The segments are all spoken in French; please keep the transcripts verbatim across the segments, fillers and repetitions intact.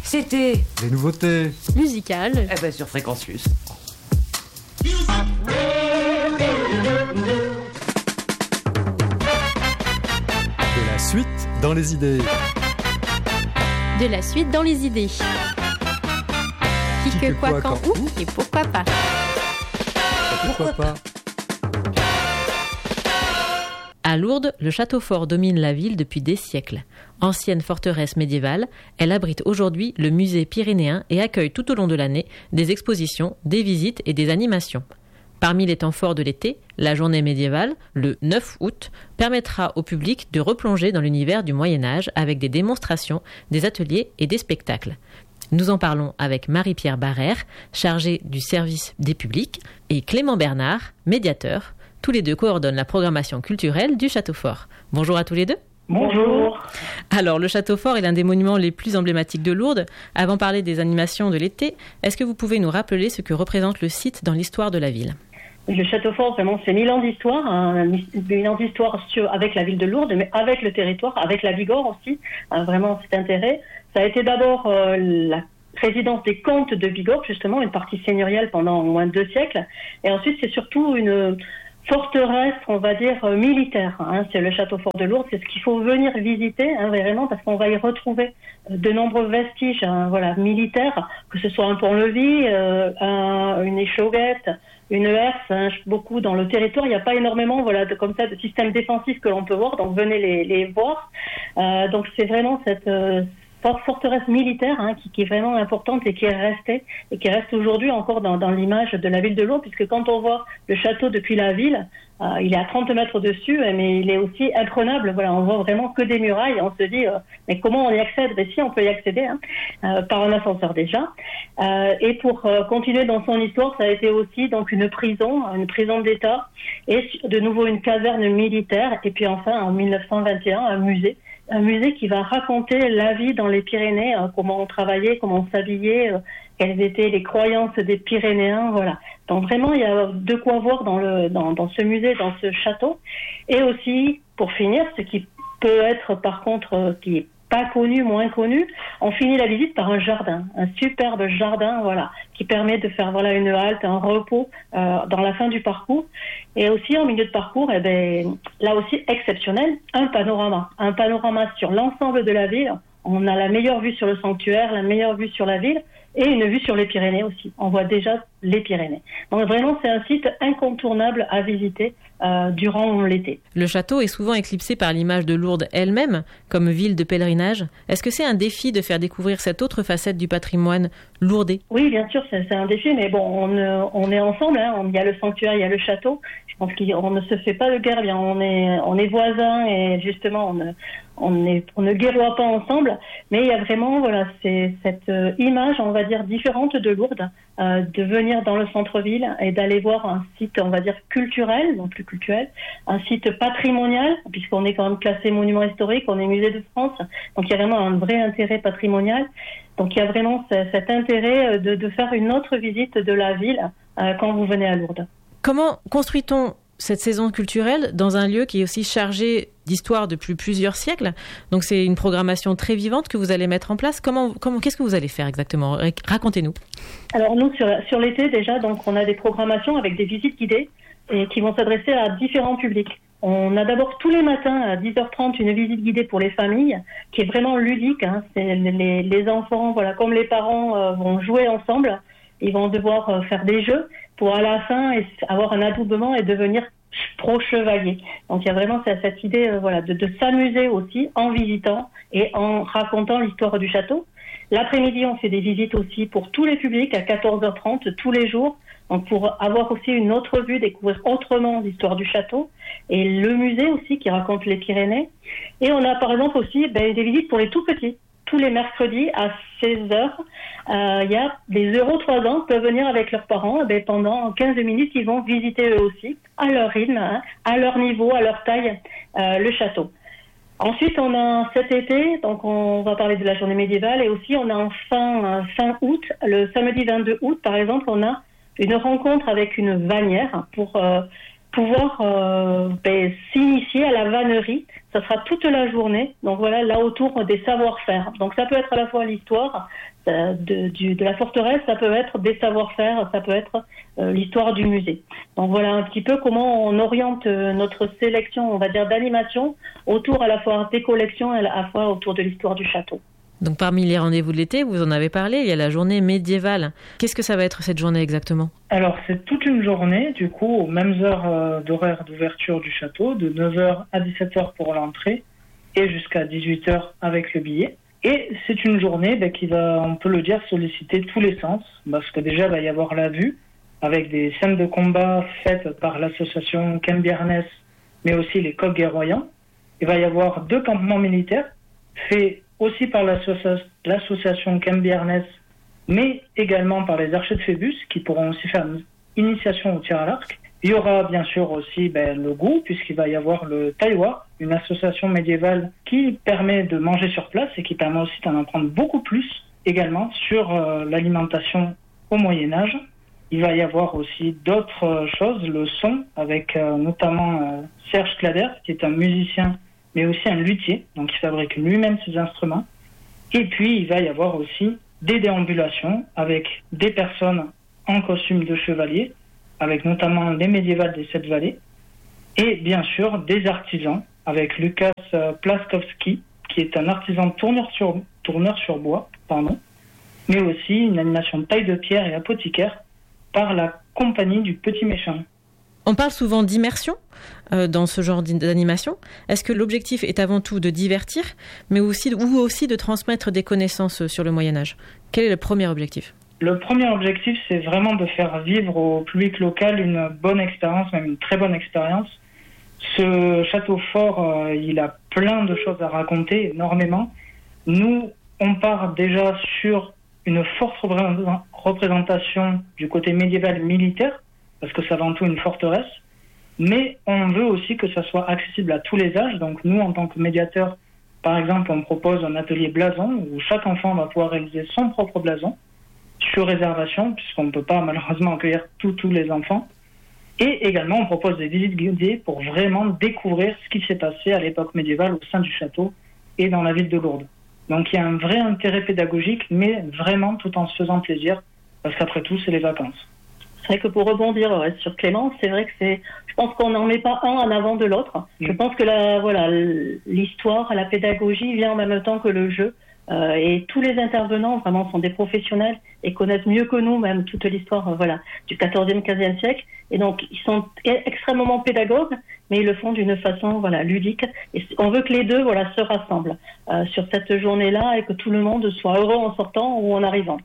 C'était les nouveautés musicales. Eh ben sur Fréquencius. De la suite dans les idées. De la suite dans les idées. Qui, Qui que, que, quoi, quoi, quand, quand, où et pourquoi pas. Pourquoi pas? À Lourdes, le château fort domine la ville depuis des siècles. Ancienne forteresse médiévale, elle abrite aujourd'hui le musée pyrénéen et accueille tout au long de l'année des expositions, des visites et des animations. Parmi les temps forts de l'été, la journée médiévale, le neuf août, permettra au public de replonger dans l'univers du Moyen-Âge avec des démonstrations, des ateliers et des spectacles. Nous en parlons avec Marie-Pierre Barrère, chargée du service des publics, et Clément Bernard, médiateur. Tous les deux coordonnent la programmation culturelle du Château Fort. Bonjour à tous les deux. Bonjour. Alors, le Château Fort est l'un des monuments les plus emblématiques de Lourdes. Avant de parler des animations de l'été, est-ce que vous pouvez nous rappeler ce que représente le site dans l'histoire de la ville ? Le Château Fort, vraiment, c'est mille ans d'histoire, hein, mille ans d'histoire sur, avec la ville de Lourdes, mais avec le territoire, avec la Bigorre aussi, hein, vraiment cet intérêt. Ça a été d'abord euh, la résidence des comtes de Bigorre, justement, une partie seigneuriale pendant au moins deux siècles. Et ensuite, c'est surtout une forteresse, on va dire, euh, militaire. Hein, c'est le Château Fort de Lourdes, c'est ce qu'il faut venir visiter, hein, vraiment, parce qu'on va y retrouver de nombreux vestiges, hein, voilà, militaires, que ce soit un pont-levis, euh, un, une échauguette, une herse, hein, beaucoup dans le territoire. Il n'y a pas énormément, voilà, de, comme ça, de systèmes défensifs que l'on peut voir, donc venez les, les voir. Euh, donc c'est vraiment cette euh, forteresse militaire, hein, qui, qui est vraiment importante et qui est restée et qui reste aujourd'hui encore dans, dans l'image de la ville de Lourdes, puisque quand on voit le château depuis la ville, euh, il est à trente mètres dessus, mais il est aussi imprenable. Voilà, on voit vraiment que des murailles. On se dit, euh, mais comment on y accède ? Ben si, on peut y accéder, hein, euh, par un ascenseur déjà. Euh, et pour euh, continuer dans son histoire, ça a été aussi donc une prison, une prison d'État, et de nouveau une caserne militaire, et puis enfin en mille neuf cent vingt et un un musée. Un musée qui va raconter la vie dans les Pyrénées, euh, comment on travaillait, comment on s'habillait, euh, quelles étaient les croyances des Pyrénéens, voilà. Donc vraiment, il y a de quoi voir dans le dans, dans ce musée, dans ce château. Et aussi, pour finir, ce qui peut être par contre, euh, qui est pas connu, moins connu, on finit la visite par un jardin, un superbe jardin, voilà, qui permet de faire voilà une halte, un repos euh, dans la fin du parcours. Et aussi en milieu de parcours, eh ben là aussi exceptionnel, un panorama, un panorama sur l'ensemble de la ville. On a la meilleure vue sur le sanctuaire, la meilleure vue sur la ville et une vue sur les Pyrénées aussi. On voit déjà les Pyrénées. Donc vraiment, c'est un site incontournable à visiter euh, durant l'été. Le château est souvent éclipsé par l'image de Lourdes elle-même, comme ville de pèlerinage. Est-ce que c'est un défi de faire découvrir cette autre facette du patrimoine lourdais ? Oui, bien sûr, c'est, c'est un défi, mais bon, on, on est ensemble. Hein. Il y a le sanctuaire, il y a le château. Je pense qu'on ne se fait pas de guerre, bien. On est, on est voisins et justement, on ne, on, est, on ne guerroie pas ensemble. Mais il y a vraiment, voilà, c'est cette euh, image, on va dire, différente de Lourdes, euh, de venir dans le centre-ville et d'aller voir un site, on va dire, culturel, non plus culturel, un site patrimonial, puisqu'on est quand même classé monument historique, on est musée de France, donc il y a vraiment un vrai intérêt patrimonial. Donc il y a vraiment c- cet intérêt de, de faire une autre visite de la ville euh, quand vous venez à Lourdes. Comment construit-on cette saison culturelle dans un lieu qui est aussi chargé d'histoire depuis plusieurs siècles ? Donc c'est une programmation très vivante que vous allez mettre en place. Comment, comment, qu'est-ce que vous allez faire exactement ? Racontez-nous. Alors nous, sur, sur l'été déjà, donc on a des programmations avec des visites guidées et qui vont s'adresser à différents publics. On a d'abord tous les matins à dix heures trente une visite guidée pour les familles qui est vraiment ludique. Hein. C'est les, les enfants, voilà, comme les parents euh, vont jouer ensemble, ils vont devoir euh, faire des jeux pour à la fin avoir un adoubement et devenir pro-chevalier. Donc il y a vraiment cette, cette idée euh, voilà, de, de s'amuser aussi en visitant et en racontant l'histoire du château. L'après-midi, on fait des visites aussi pour tous les publics à quatorze heures trente tous les jours. Donc pour avoir aussi une autre vue, découvrir autrement l'histoire du château et le musée aussi qui raconte les Pyrénées. Et on a par exemple aussi ben, des visites pour les tout petits. Tous les mercredis à seize heures, euh, il y a des zéro à trois ans qui peuvent venir avec leurs parents. Ben, pendant quinze minutes, ils vont visiter eux aussi, à leur rythme, hein, à leur niveau, à leur taille, euh, le château. Ensuite, on a cet été, donc on va parler de la journée médiévale, et aussi on a en fin, fin août, le samedi vingt-deux août par exemple, on a une rencontre avec une vannière pour euh, pouvoir euh, ben, s'initier à la vannerie ça sera toute la journée. Donc voilà, là autour des savoir-faire. Donc ça peut être à la fois l'histoire euh, de, du, de la forteresse, ça peut être des savoir-faire, ça peut être euh, l'histoire du musée. Donc voilà un petit peu comment on oriente euh, notre sélection, on va dire, d'animation autour à la fois des collections et à la fois autour de l'histoire du château. Donc parmi les rendez-vous de l'été, vous en avez parlé, il y a la journée médiévale. Qu'est-ce que ça va être cette journée exactement ? Alors c'est toute une journée, du coup, aux mêmes heures euh, d'horaire d'ouverture du château, de neuf heures à dix-sept heures pour l'entrée et jusqu'à dix-huit heures avec le billet. Et c'est une journée ben, qui va, on peut le dire, solliciter tous les sens, parce que déjà il va y avoir la vue, avec des scènes de combat faites par l'association Kembiernès, mais aussi les coqs guerroyants. Il va y avoir deux campements militaires faits aussi par l'associa- l'association Kembiernès, mais également par les archers de Phébus, qui pourront aussi faire une initiation au tir à l'arc. Il y aura bien sûr aussi ben, le goût, puisqu'il va y avoir le Taïwa, une association médiévale qui permet de manger sur place et qui permet aussi d'en apprendre beaucoup plus également sur euh, l'alimentation au Moyen-Âge. Il va y avoir aussi d'autres euh, choses, le son, avec euh, notamment euh, Serge Clader, qui est un musicien mais aussi un luthier, donc il fabrique lui-même ses instruments. Et puis, il va y avoir aussi des déambulations avec des personnes en costume de chevalier, avec notamment les médiévales des Sept Vallées, et bien sûr des artisans, avec Lucas Plaskowski, qui est un artisan tourneur sur, tourneur sur bois, pardon, mais aussi une animation de taille de pierre et apothicaire par la compagnie du Petit Méchant. On parle souvent d'immersion euh, dans ce genre d'animation. Est-ce que l'objectif est avant tout de divertir, mais aussi, ou aussi de transmettre des connaissances sur le Moyen-Âge ? Quel est le premier objectif ? Le premier objectif, c'est vraiment de faire vivre au public local une bonne expérience, même une très bonne expérience. Ce château fort, euh, il a plein de choses à raconter, énormément. Nous, on part déjà sur une forte représentation du côté médiéval militaire, parce que c'est avant tout une forteresse, mais on veut aussi que ça soit accessible à tous les âges. Donc nous, en tant que médiateur, par exemple, on propose un atelier blason où chaque enfant va pouvoir réaliser son propre blason sur réservation, puisqu'on ne peut pas malheureusement accueillir tous tous les enfants. Et également, on propose des visites guidées pour vraiment découvrir ce qui s'est passé à l'époque médiévale au sein du château et dans la ville de Lourdes. Donc il y a un vrai intérêt pédagogique, mais vraiment tout en se faisant plaisir, parce qu'après tout, c'est les vacances. C'est vrai que pour rebondir ouais, sur Clémence, c'est vrai que c'est, je pense qu'on n'en met pas un en avant de l'autre. Mmh. Je pense que la, voilà, l'histoire, la pédagogie vient en même temps que le jeu. Euh, et tous les intervenants vraiment sont des professionnels et connaissent mieux que nous même toute l'histoire euh, voilà, du quatorzième, quinzième siècle. Et donc ils sont extrêmement pédagogues, mais ils le font d'une façon voilà, ludique. Et on veut que les deux voilà, se rassemblent euh, sur cette journée-là et que tout le monde soit heureux en sortant ou en arrivant.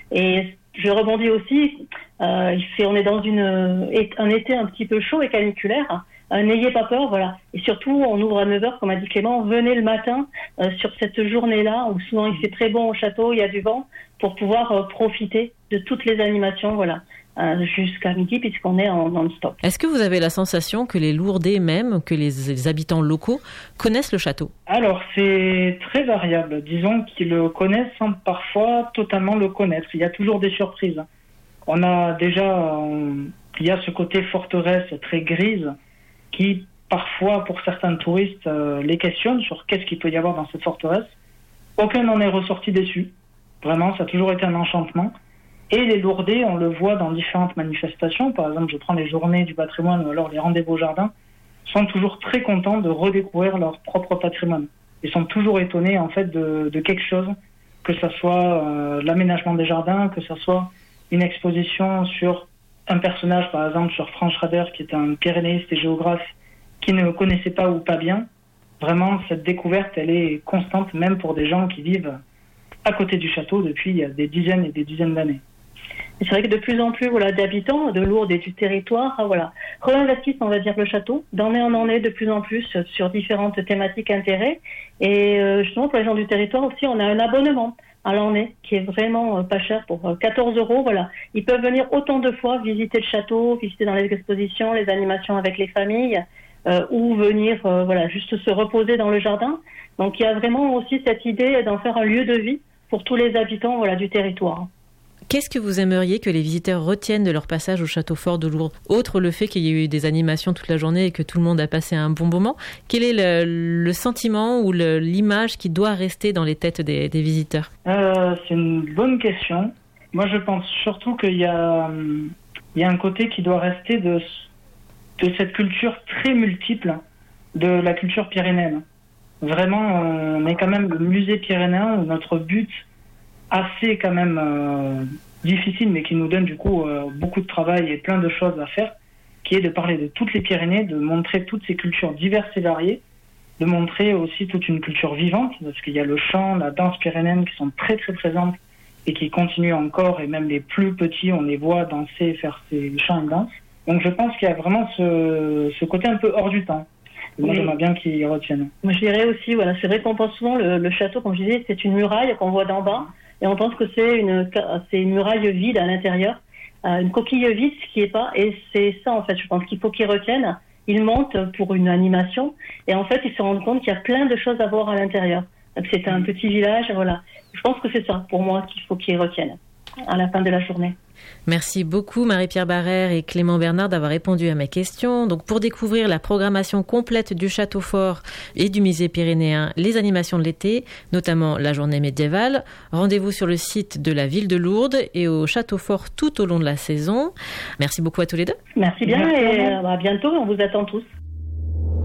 Et je rebondis aussi, euh, il fait, on est dans une, un été un petit peu chaud et caniculaire. Euh, n'ayez pas peur, voilà. Et surtout, on ouvre à neuf heures, comme a dit Clément. Venez le matin euh, sur cette journée-là où souvent il fait très bon au château, il y a du vent, pour pouvoir euh, profiter de toutes les animations, voilà, euh, jusqu'à midi puisqu'on est en non-stop. Est-ce que vous avez la sensation que les Lourdais même, que les, les habitants locaux connaissent le château ? Alors, c'est très variable. Disons qu'ils le connaissent sans parfois totalement le connaître. Il y a toujours des surprises. On a déjà, on, il y a ce côté forteresse très grise qui, parfois, pour certains touristes, euh, les questionnent sur qu'est-ce qu'il peut y avoir dans cette forteresse. Aucun n'en est ressorti déçu. Vraiment, ça a toujours été un enchantement. Et les Lourdais, on le voit dans différentes manifestations. Par exemple, je prends les journées du patrimoine ou alors les rendez-vous au jardin, sont toujours très contents de redécouvrir leur propre patrimoine. Ils sont toujours étonnés, en fait, de, de quelque chose, que ce soit euh, l'aménagement des jardins, que ce soit une exposition sur un personnage, par exemple, sur Franz Schrader, qui est un pyrénéiste et géographe qui ne connaissait pas ou pas bien. Vraiment, cette découverte, elle est constante, même pour des gens qui vivent à côté du château depuis des dizaines et des dizaines d'années. Et c'est vrai que de plus en plus voilà, d'habitants de Lourdes et du territoire ah, voilà, réinvestissent, on va dire, le château. D'année en année, de plus en plus, sur différentes thématiques intérêts. Et euh, justement, pour les gens du territoire aussi, on a un abonnement à l'année qui est vraiment euh, pas cher, pour euh, quatorze euros. Voilà. Ils peuvent venir autant de fois visiter le château, visiter dans les expositions, les animations avec les familles, euh, ou venir euh, voilà, juste se reposer dans le jardin. Donc il y a vraiment aussi cette idée d'en faire un lieu de vie pour tous les habitants voilà, du territoire. Qu'est-ce que vous aimeriez que les visiteurs retiennent de leur passage au château fort de Lourdes? Autre le fait qu'il y ait eu des animations toute la journée et que tout le monde a passé un bon moment, quel est le, le sentiment ou le, l'image qui doit rester dans les têtes des, des visiteurs? euh, C'est une bonne question. Moi, je pense surtout qu'il y a, il y a un côté qui doit rester de, de cette culture très multiple de la culture pyrénéenne. Vraiment, on est quand même le musée pyrénéen, notre but assez quand même euh, difficile, mais qui nous donne du coup euh, beaucoup de travail et plein de choses à faire, qui est de parler de toutes les Pyrénées, de montrer toutes ces cultures diverses et variées, de montrer aussi toute une culture vivante, parce qu'il y a le chant, la danse pyrénéenne qui sont très très présentes et qui continuent encore, et même les plus petits, on les voit danser, faire ces chants et danses. Donc je pense qu'il y a vraiment ce, ce côté un peu hors du temps. Et moi, oui. J'aimerais bien qu'ils retiennent. Moi, je dirais aussi, voilà, c'est vrai qu'on pense souvent le, le château, comme je disais, c'est une muraille qu'on voit d'en bas. Et on pense que c'est une, c'est une muraille vide à l'intérieur, euh, une coquille vide, ce qui est pas. Et c'est ça, en fait, je pense qu'il faut qu'ils retiennent. Ils montent pour une animation. Et en fait, ils se rendent compte qu'il y a plein de choses à voir à l'intérieur. Donc, c'est un petit village, voilà. Je pense que c'est ça, pour moi, qu'il faut qu'ils retiennent à la fin de la journée. Merci beaucoup Marie-Pierre Barrère et Clément Bernard d'avoir répondu à mes questions. Donc pour découvrir la programmation complète du Château Fort et du musée pyrénéen, les animations de l'été, notamment la journée médiévale, rendez-vous sur le site de la ville de Lourdes et au Château Fort tout au long de la saison. Merci beaucoup à tous les deux. Merci bien. Merci et à bientôt, on vous attend tous.